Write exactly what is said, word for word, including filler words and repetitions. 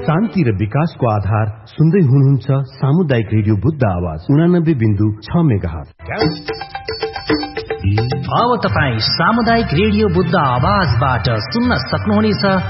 शान्ति र विकासको आधार सुन्दै हुनुहुन्छ सामुदायिक रेडियो बुद्ध आवाज उनानब्बे बिन्दु छ मेगाहर्ज। अब तपाईँ सामुदायिक रेडियो बुद्ध आवाजबाट सुन्न सक्नुहुनेछ